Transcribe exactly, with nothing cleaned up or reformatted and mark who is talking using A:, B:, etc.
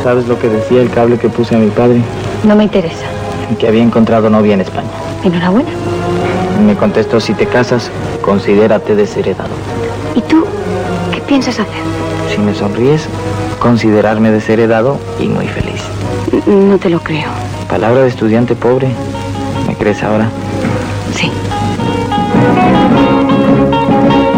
A: ¿Sabes lo que decía el cable que puse a mi padre?
B: No me interesa.
A: Que había encontrado novia en España.
B: Enhorabuena.
A: Me contestó, si te casas, considérate desheredado.
B: ¿Y tú qué piensas hacer?
A: Si me sonríes, considerarme desheredado y muy feliz.
B: No te lo creo.
A: Palabra de estudiante pobre. ¿Me crees ahora?
B: Sí.